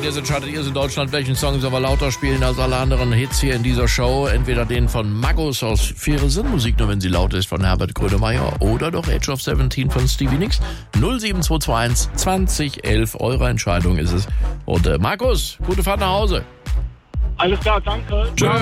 jetzt entscheidet ihr es in Deutschland, welchen Song soll wir lauter spielen als alle anderen Hits hier in dieser Show. Entweder den von Magus aus Faire Sinn, Musik nur wenn sie laut ist, von Herbert Grönemeyer, oder doch Age of 17 von Stevie Nicks. 07221 2011, eure Entscheidung ist es. Und Markus, gute Fahrt nach Hause. Alles klar, danke. Tschüss.